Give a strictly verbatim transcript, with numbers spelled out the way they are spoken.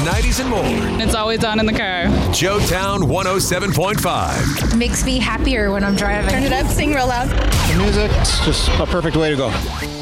nineties and more. It's always on in the car. Joetown one oh seven point five. Makes me happier when I'm driving. Turn it up, sing real loud. The music, it's just a perfect way to go.